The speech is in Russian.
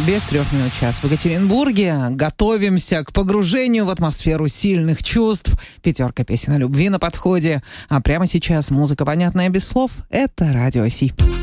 Без 3 минут час в Екатеринбурге. Готовимся к погружению в атмосферу сильных чувств. 5 песен о любви на подходе. А прямо сейчас музыка, понятная без слов. Это Радио Си.